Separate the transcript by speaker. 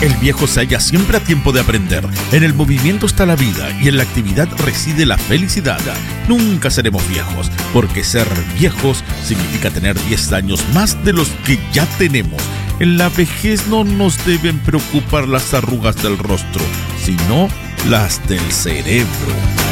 Speaker 1: El viejo se halla siempre a tiempo de aprender. En el movimiento está la vida y en la actividad reside la felicidad. Nunca seremos viejos, porque ser viejos significa tener 10 años más de los que ya tenemos. En la vejez no nos deben preocupar las arrugas del rostro, sino las del cerebro.